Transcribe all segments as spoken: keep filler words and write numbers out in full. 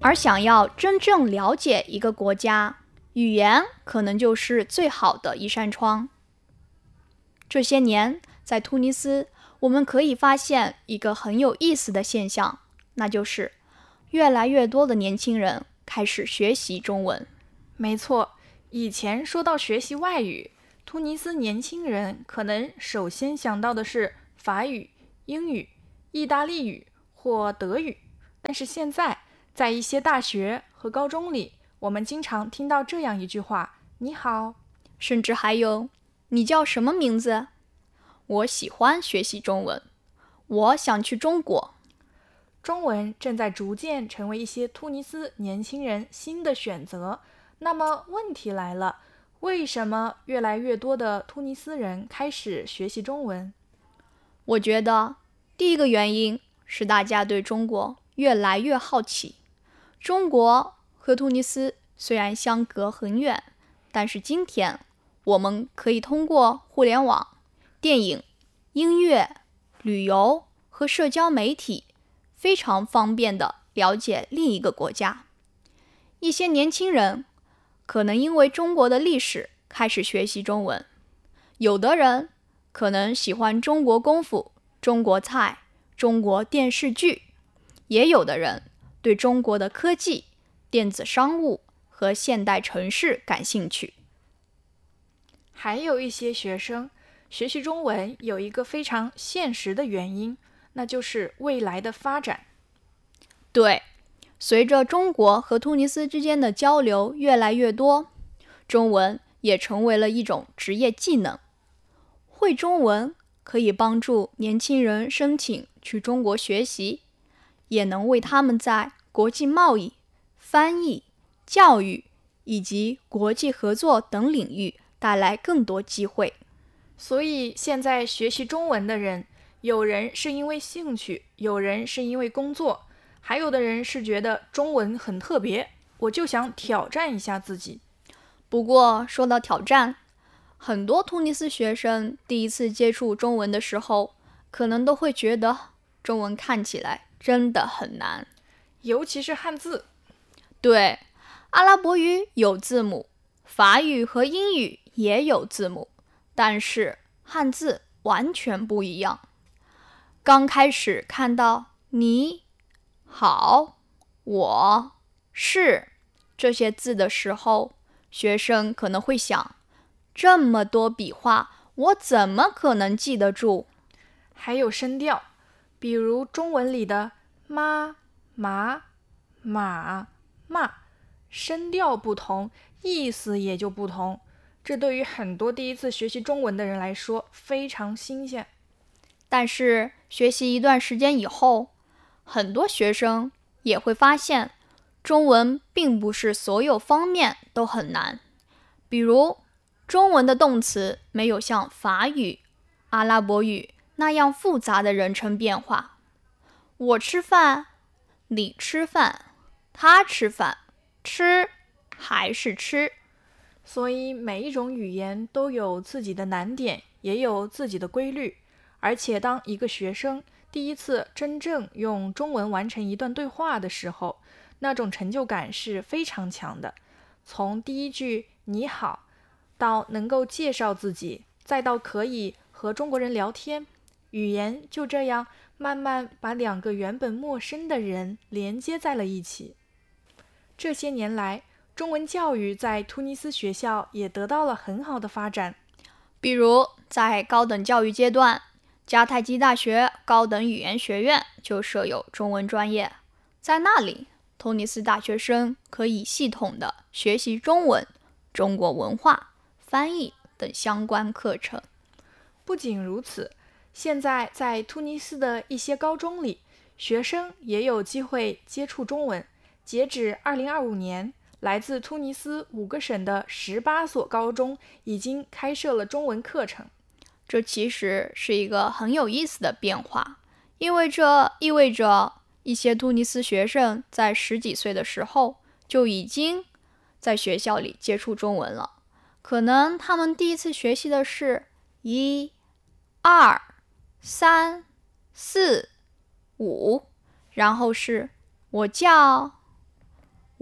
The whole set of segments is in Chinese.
而想要真正了解一个国家，语言可能就是最好的一扇窗。这些年，在突尼斯，我们可以发现一个很有意思的现象，那就是越来越多的年轻人开始学习中文。 没错，以前说到学习外语，突尼斯年轻人可能首先想到的是法语、英语、意大利语或德语。但是现在，在一些大学和高中里，我们经常听到这样一句话：你好。 甚至还有，你叫什么名字？我喜欢学习中文，我想去中国。 中文正在逐渐成为一些突尼斯年轻人新的选择。那么问题来了，为什么越来越多的突尼斯人开始学习中文？ 我觉得第一个原因是大家对中国越来越好奇。中国和突尼斯虽然相隔很远，但是今天我们可以通过互联网、电影、音乐、旅游和社交媒体非常方便地了解另一个国家。一些年轻人可能因为中国的历史开始学习中文，有的人可能喜欢中国功夫、中国菜、中国电视剧，也有的人对中国的科技、电子商务和现代城市感兴趣。 还有一些学生学习中文有一个非常现实的原因，那就是未来的发展。 对，随着中国和突尼斯之间的交流越来越多，中文也成为了一种职业技能。会中文可以帮助年轻人申请去中国学习，也能为他们在国际贸易、翻译、教育以及国际合作等领域带来更多机会。 所以现在学习中文的人，有人是因为兴趣，有人是因为工作，还有的人是觉得中文很特别，我就想挑战一下自己。 不过说到挑战，很多突尼斯学生第一次接触中文的时候，可能都会觉得中文看起来真的很难， 尤其是汉字。 对，阿拉伯语有字母，法语和英语也有字母，但是汉字完全不一样。刚开始看到你好、我是这些字的时候，学生可能会想，这么多笔画，我怎么可能记得住？ 还有声调，比如中文里的妈、麻、马、骂，声调不同，意思也就不同。这对于很多第一次学习中文的人来说非常新鲜。 但是学习一段时间以后，很多学生也会发现，中文并不是所有方面都很难。比如，中文的动词没有像法语、阿拉伯语那样复杂的人称变化。我吃饭，你吃饭，他吃饭，吃还是吃。 所以每一种语言都有自己的难点，也有自己的规律。而且当一个学生第一次真正用中文完成一段对话的时候，那种成就感是非常强的。从第一句你好，到能够介绍自己，再到可以和中国人聊天，语言就这样慢慢把两个原本陌生的人连接在了一起。这些年来，中文教育在突尼斯学校也得到了很好的发展。 比如在高等教育阶段，迦太基大学高等语言学院就设有中文专业，在那里，突尼斯大学生可以系统地学习中文、中国文化、翻译等相关课程。 不仅如此，现在在突尼斯的一些高中里，学生也有机会接触中文。截止二零二五年，来自突尼斯五个省的十八所高中已经开设了中文课程。 这其实是一个很有意思的变化，因为这意味着一些突尼斯学生在十几岁的时候就已经在学校里接触中文了。可能他们第一次学习的是一、二、三、四、五，然后是我叫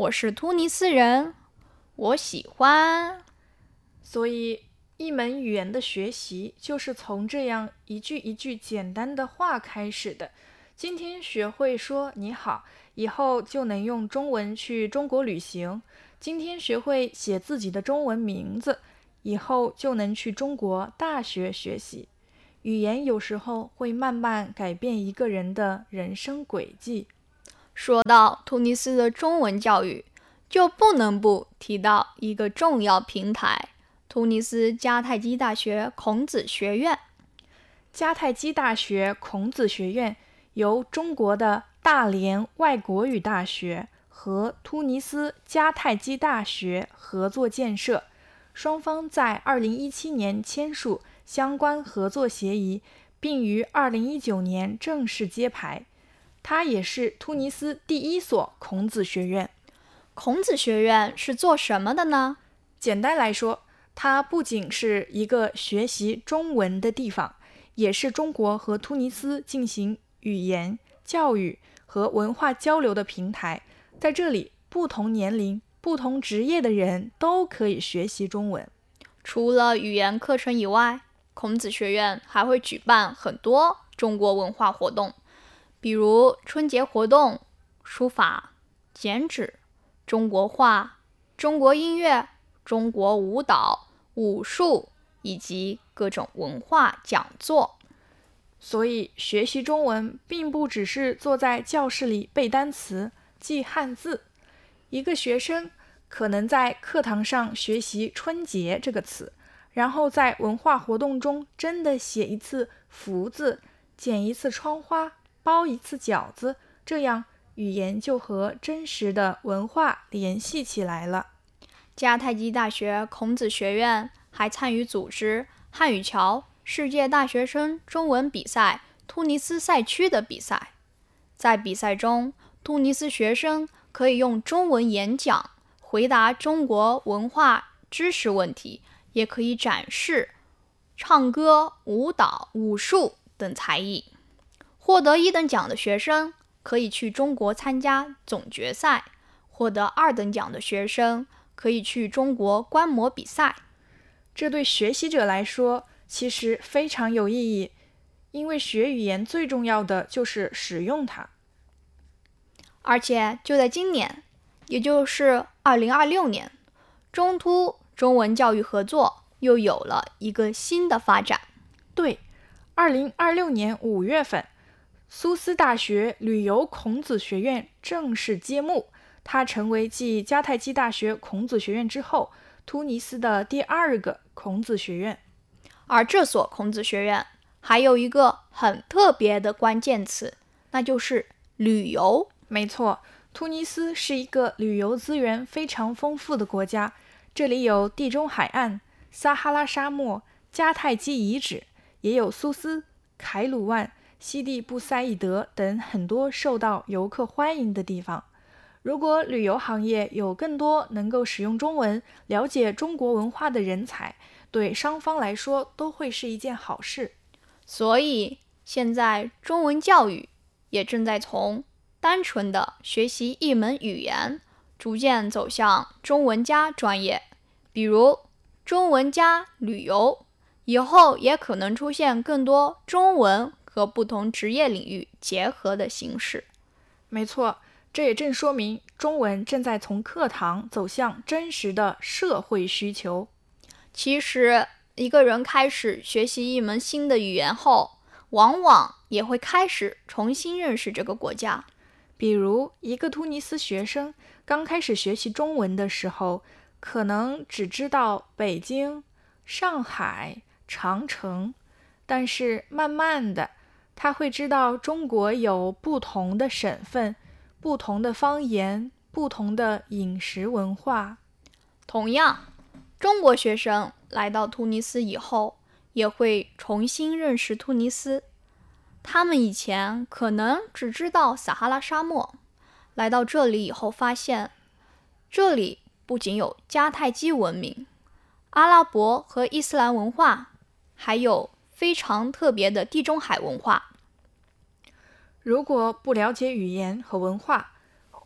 我是突尼斯人，我喜欢。 所以，一门语言的学习就是从这样一句一句简单的话开始的。今天学会说你好，以后就能用中文去中国旅行。今天学会写自己的中文名字，以后就能去中国大学学习。语言有时候会慢慢改变一个人的人生轨迹。 说到突尼斯的中文教育，就不能不提到一个重要平台——突尼斯迦太基大学孔子学院。 迦太基大学孔子学院由中国的大连外国语大学和突尼斯迦太基大学合作建设，双方在二零一七年签署相关合作协议，并于二零一九年正式揭牌。它也是突尼斯第一所孔子学院。 孔子学院是做什么的呢？ 简单来说，它不仅是一个学习中文的地方，也是中国和突尼斯进行语言、教育和文化交流的平台。在这里，不同年龄、不同职业的人都可以学习中文。 除了语言课程以外，孔子学院还会举办很多中国文化活动，比如春节活动、书法、剪纸、中国画、中国音乐、中国舞蹈、武术以及各种文化讲座。 所以，学习中文并不只是坐在教室里背单词、记汉字。一个学生可能在课堂上学习春节这个词，然后在文化活动中真的写一次福字，剪一次窗花，包一次饺子，这样语言就和真实的文化联系起来了。 迦太基大学孔子学院还参与组织汉语桥世界大学生中文比赛突尼斯赛区的比赛。在比赛中，突尼斯学生可以用中文演讲，回答中国文化知识问题，也可以展示唱歌、舞蹈、武术等才艺。获得一等奖的学生可以去中国参加总决赛，获得二等奖的学生可以去中国观摩比赛。 这对学习者来说其实非常有意义，因为学语言最重要的就是使用它。 而且就在今年，也就是二零二六年，中突中文教育合作又有了一个新的发展。 对，二零二六年五月份，苏斯大学旅游孔子学院正式揭幕，它成为继迦太基大学孔子学院之后，突尼斯的第二个孔子学院。 而这所孔子学院还有一个很特别的关键词，那就是旅游。 没错，突尼斯是一个旅游资源非常丰富的国家，这里有地中海岸、撒哈拉沙漠、迦太基遗址，也有苏斯、凯鲁万、西蒂布赛义德等很多受到游客欢迎的地方。如果旅游行业有更多能够使用中文、了解中国文化的人才，对双方来说都会是一件好事。 所以，现在中文教育也正在从单纯的学习一门语言，逐渐走向中文加专业，比如中文加旅游，以后也可能出现更多中文和不同职业领域结合的形式。 没错，这也正说明中文正在从课堂走向真实的社会需求。 其实，一个人开始学习一门新的语言后，往往也会开始重新认识这个国家。 比如，一个突尼斯学生刚开始学习中文的时候，可能只知道北京、上海、长城，但是慢慢的，他会知道中国有不同的省份、不同的方言、不同的饮食文化。 同样，中国学生来到突尼斯以后，也会重新认识突尼斯。他们以前可能只知道撒哈拉沙漠，来到这里以后发现，这里不仅有迦太基文明、阿拉伯和伊斯兰文化，还有非常特别的地中海文化。 如果不了解语言和文化，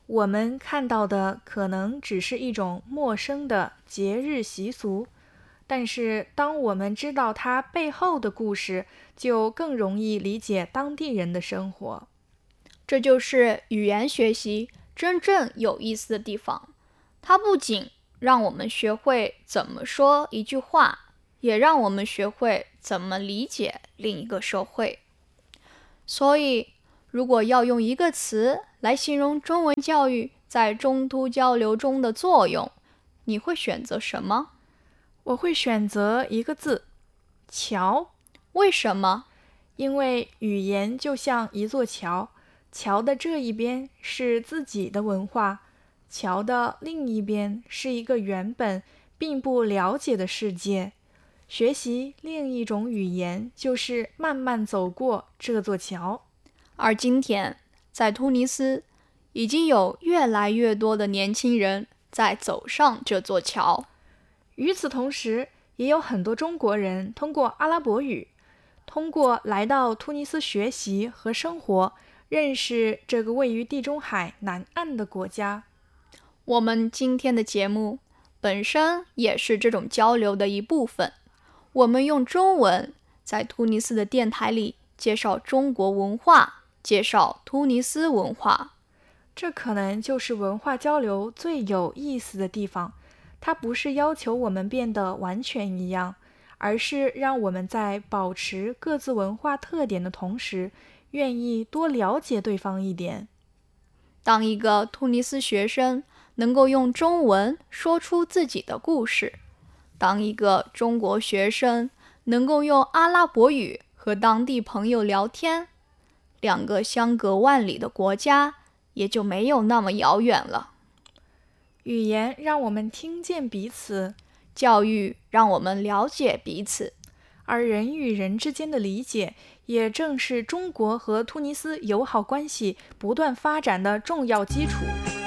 我们看到的可能只是一种陌生的节日习俗，但是当我们知道它背后的故事，就更容易理解当地人的生活。 这就是语言学习真正有意思的地方，它不仅让我们学会怎么说一句话，也让我们学会怎么理解另一个社会。所以，如果要用一个词来形容中文教育在中突交流中的作用，你会选择什么？ 我会选择一个字，桥。 为什么？ 因为语言就像一座桥，桥的这一边是自己的文化，桥的另一边是一个原本并不了解的世界。学习另一种语言，就是慢慢走过这座桥。 而今天，在突尼斯，已经有越来越多的年轻人在走上这座桥。 与此同时，也有很多中国人通过阿拉伯语，通过来到突尼斯学习和生活，认识这个位于地中海南岸的国家。 我们今天的节目本身也是这种交流的一部分。我们用中文在突尼斯的电台里介绍中国文化，介绍突尼斯文化。 这可能就是文化交流最有意思的地方。它不是要求我们变得完全一样，而是让我们在保持各自文化特点的同时，愿意多了解对方一点。 当一个突尼斯学生能够用中文说出自己的故事，当一个中国学生能够用阿拉伯语和当地朋友聊天，两个相隔万里的国家也就没有那么遥远了。 语言让我们听见彼此， 教育让我们了解彼此， 而人与人之间的理解，也正是中国和突尼斯友好关系不断发展的重要基础。